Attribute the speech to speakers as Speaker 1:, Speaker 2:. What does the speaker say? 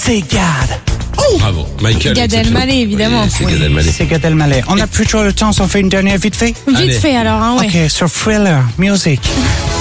Speaker 1: c'est Gad.
Speaker 2: Bravo, Michael.
Speaker 3: Gad Elmaleh, évidemment.
Speaker 2: Oui, c'est Gad Elmaleh.
Speaker 1: C'est Gad Elmaleh. On n'a plus trop le temps, on fait une dernière vite fait.
Speaker 3: Vite
Speaker 2: Allez.
Speaker 3: fait alors, hein, ouais.
Speaker 1: Ok, sur Thriller, music.